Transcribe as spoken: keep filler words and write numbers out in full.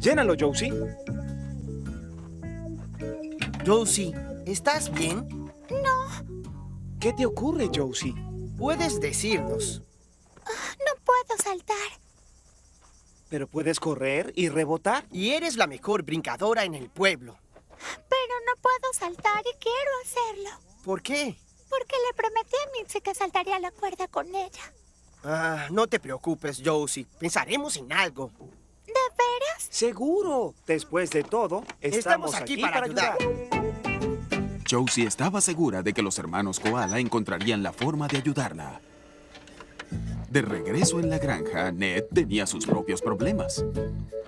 Llénalo, Josie. Josie, ¿estás bien? ¿Qué te ocurre, Josie? Puedes decirnos. No puedo saltar. Pero puedes correr y rebotar. Y eres la mejor brincadora en el pueblo. Pero no puedo saltar y quiero hacerlo. ¿Por qué? Porque le prometí a Mitzi que saltaría la cuerda con ella. Ah, no te preocupes, Josie. Pensaremos en algo. ¿De veras? Seguro. Después de todo, estamos, Estamos aquí para ayudar. Josie estaba segura de que los hermanos Koala encontrarían la forma de ayudarla. De regreso en la granja, Ned tenía sus propios problemas.